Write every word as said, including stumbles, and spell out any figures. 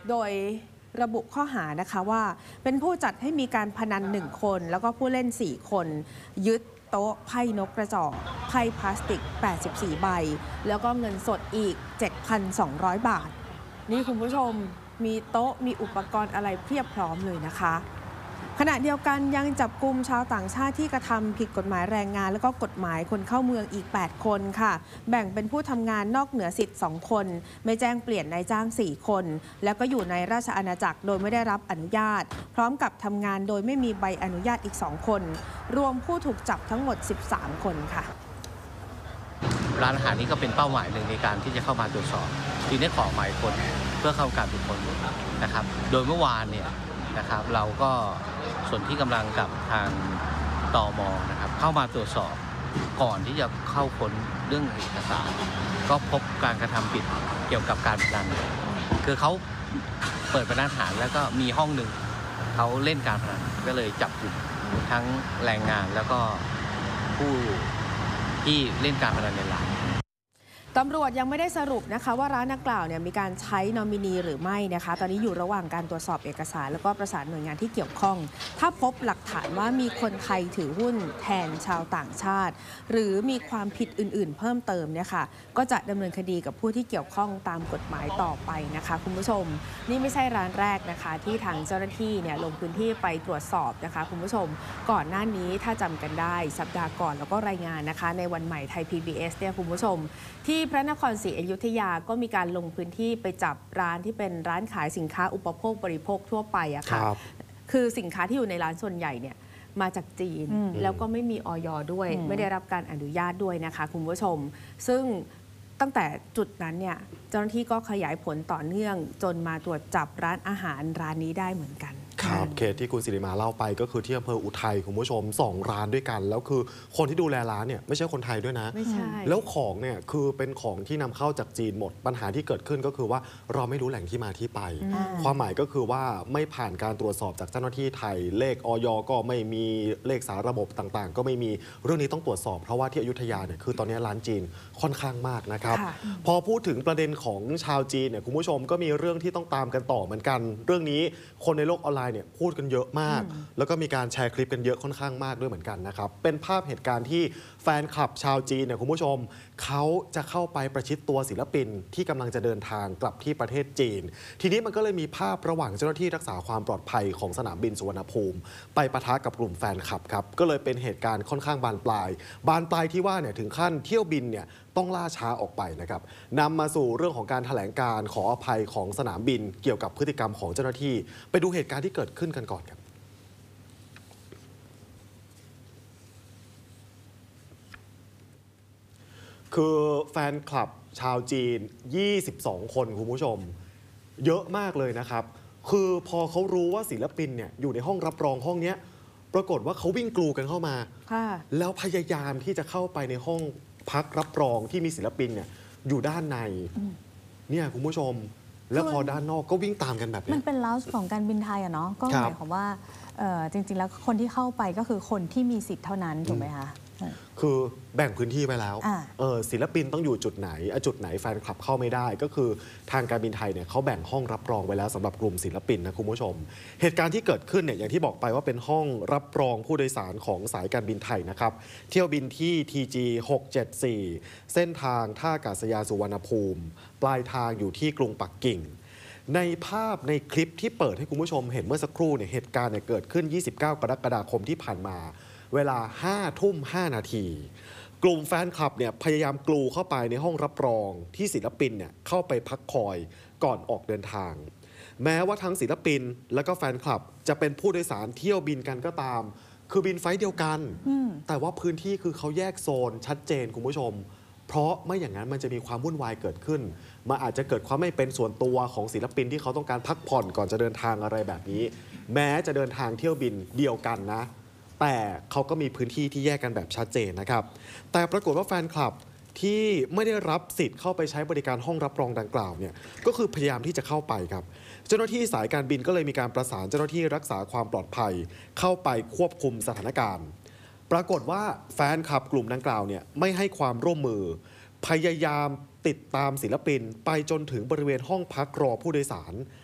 โดยระบุข้อหานะคะว่าเป็นผู้จัดให้มีการพนันหนึ่งคนแล้วก็ผู้เล่นสี่คนยึดโต๊ะไพ่นกกระจอกไพ่พลาสติกแปดสิบสี่ใบแล้วก็เงินสดอีก เจ็ดพันสองร้อย บาทนี่คุณผู้ชมมีโต๊ะมีอุปกรณ์อะไรเพียบพร้อมเลยนะคะขณะเดียวกันยังจับกุมชาวต่างชาติที่กระทำผิดกฎหมายแรงงานและก็กฎหมายคนเข้าเมืองอีกแปดคนค่ะแบ่งเป็นผู้ทำงานนอกเหนือสิทธิ์สองคนไม่แจ้งเปลี่ยนนายจ้างสี่คนแล้วก็อยู่ในราชอาณาจักรโดยไม่ได้รับอนุญาตพร้อมกับทำงานโดยไม่มีใบอนุญาตอีกสองคนรวมผู้ถูกจับทั้งหมดสิบสามคนค่ะร้านอาหารนี้ก็เป็นเป้าหมายหนึ่งในการที่จะเข้ามาตรวจสอบทีนี้ขอหมายคนเพื่อเข้าการตรวจค้นนะครับโดยเมื่อวานเนี่ยนะครับเราก็ส่วนที่กำลังกับทางตม.นะครับเข้ามาตรวจสอบก่อนที่จะเข้าค้นเรื่องเอกสารก็พบการกระทำผิดเกี่ยวกับการพนันคือเขาเปิดร้านอาหารแล้วก็มีห้องหนึ่งเขาเล่นการพนันก็เลยจับกลุ่มทั้งแรงงานแล้วก็ผู้ที่เล่นการพนันในร้านตำรวจยังไม่ได้สรุปนะคะว่าร้านดังกล่าวเนี่ยมีการใช้นอมินีหรือไม่นะคะตอนนี้อยู่ระหว่างการตรวจสอบเอกสารแล้วก็ประสานหน่วยงานที่เกี่ยวข้องถ้าพบหลักฐานว่ามีคนไทยถือหุ้นแทนชาวต่างชาติหรือมีความผิดอื่นๆเพิ่มเติมเนี่ยค่ะก็จะดำเนินคดีกับผู้ที่เกี่ยวข้องตามกฎหมายต่อไปนะคะคุณผู้ชมนี่ไม่ใช่ร้านแรกนะคะที่ทางเจ้าหน้าที่เนี่ยลงพื้นที่ไปตรวจสอบนะคะคุณผู้ชมก่อนหน้านี้ถ้าจำกันได้สัปดาห์ก่อนแล้วก็รายงานนะคะในวันใหม่ไทย พี บี เอส เนี่ยคุณผู้ชมที่พระนครศรีอยุธยาก็มีการลงพื้นที่ไปจับร้านที่เป็นร้านขายสินค้าอุปโภคบริโภคทั่วไปอะค่ะคือสินค้าที่อยู่ในร้านส่วนใหญ่เนี่ยมาจากจีนแล้วก็ไม่มีอย.ด้วยไม่ได้รับการอนุญาตด้วยนะคะคุณผู้ชมซึ่งตั้งแต่จุดนั้นเนี่ยเจ้าหน้าที่ก็ขยายผลต่อเนื่องจนมาตรวจจับร้านอาหารร้านนี้ได้เหมือนกันครับเคสที่คุณสิริมาเล่าไปก็คือที่อำเภออุทัยคุณผู้ชมสองร้านด้วยกันแล้วคือคนที่ดูแลร้านเนี่ยไม่ใช่คนไทยด้วยนะไม่ใช่แล้วของเนี่ยคือเป็นของที่นำเข้าจากจีนหมดปัญหาที่เกิดขึ้นก็คือว่าเราไม่รู้แหล่งที่มาที่ไปความหมายก็คือว่าไม่ผ่านการตรวจสอบจากเจ้าหน้าที่ไทยเลขอย.ก็ไม่มีเลขสารระบบต่างๆก็ไม่มีเรื่องนี้ต้องตรวจสอบเพราะว่าที่อยุธยาเนี่ยคือตอนนี้ร้านจีนค่อนข้างมากนะครับพอพูดถึงประเด็นของชาวจีนเนี่ยคุณผู้ชมก็มีเรื่องที่ต้องตามกันต่อเหมือนกันเรื่องนี้คนในโลกออนไลน์เนี่ยพูดกันเยอะมากแล้วก็มีการแชร์คลิปกันเยอะค่อนข้างมากด้วยเหมือนกันนะครับเป็นภาพเหตุการณ์ที่แฟนคลับชาวจีนเนี่ยคุณผู้ชมเขาจะเข้าไปประชิดตัวศิลปินที่กำลังจะเดินทางกลับที่ประเทศจีนทีนี้มันก็เลยมีภาพระหว่างเจ้าหน้าที่รักษาความปลอดภัยของสนามบินสุวรรณภูมิไปปะทะกับกลุ่มแฟนคลับครับก็เลยเป็นเหตุการณ์ค่อนข้างบานปลายบานปลายที่ว่าเนี่ยถึงขั้นเที่ยวบินเนี่ยต้องล่าช้าออกไปนะครับนำมาสู่เรื่องของการแถลงการขออภัยของสนามบินเกี่ยวกับพฤติกรรมของเจ้าหน้าที่ไปดูเหตุการณ์ที่เกิดขึ้นกันก่อนครับคือแฟนคลับชาวจีนยี่สิบสองคนคุณผู้ชมเยอะมากเลยนะครับคือพอเขารู้ว่าศิลปินเนี่ยอยู่ในห้องรับรองห้องนี้ปรากฏว่าเขาวิ่งกลูกันเข้ามาแล้วพยายามที่จะเข้าไปในห้องพักรับรองที่มีศิลปินเนี่ยอยู่ด้านในเนี่ยคุณผู้ชมแล้วพอด้านนอกก็วิ่งตามกันแบบนี้มันเป็นลาวส์ของการบินไทยอะเนาะก็หมายความว่าจริงๆแล้วคนที่เข้าไปก็คือคนที่มีสิทธิ์เท่านั้นถูกไหมคะคือแบ่งพื้นที่ไปแล้วเออศิลปินต้องอยู่จุดไหนจุดไหนแฟนคลับเข้าไม่ได้ก็คือทางการบินไทยเนี่ยเขาแบ่งห้องรับรองไว้แล้วสำหรับกลุ่มศิลปินนะคุณผู้ชมเหตุการณ์ที่เกิดขึ้นเนี่ยอย่างที่บอกไปว่าเป็นห้องรับรองผู้โดยสารของสายการบินไทยนะครับเที่ยวบินที่ ที จี หกเจ็ดสี่ เส้นทางท่าอากาศยานสุวรรณภูมิปลายทางอยู่ที่กรุงปักกิ่งในภาพในคลิปที่เปิดให้คุณผู้ชมเห็นเมื่อสักครู่เนี่ยเหตุการณ์เนี่ยเกิดขึ้นยี่สิบเก้ากรกฎาคมที่ผ่านมาเวลาห้าทุ่มห้านาทีกลุ่มแฟนคลับเนี่ยพยายามกลูเข้าไปในห้องรับรองที่ศิลปินเนี่ยเข้าไปพักคอยก่อนออกเดินทางแม้ว่าทั้งศิลปินและก็แฟนคลับจะเป็นผู้โดยสารเที่ยวบินกันก็ตามคือบินไฟล์เดียวกันแต่ว่าพื้นที่คือเขาแยกโซนชัดเจนคุณผู้ชมเพราะไม่อย่างนั้นมันจะมีความวุ่นวายเกิดขึ้นมันอาจจะเกิดความไม่เป็นส่วนตัวของศิลปินที่เขาต้องการพักผ่อนก่อนจะเดินทางอะไรแบบนี้แม้จะเดินทางเที่ยวบินเดียวกันนะแต่เขาก็มีพื้นที่ที่แยกกันแบบชัดเจนนะครับแต่ปรากฏว่าแฟนคลับที่ไม่ได้รับสิทธิ์เข้าไปใช้บริการห้องรับรองดังกล่าวเนี่ยก็คือพยายามที่จะเข้าไปครับเจ้าหน้าที่สายการบินก็เลยมีการประสานเจ้าหน้าที่รักษาความปลอดภัยเข้าไปควบคุมสถานการณ์ปรากฏว่าแฟนคลับกลุ่มดังกล่าวเนี่ยไม่ให้ความร่วมมือพยายามติดตามศิลปินไปจนถึงบริเวณห้องพักรอผู้โดยสาร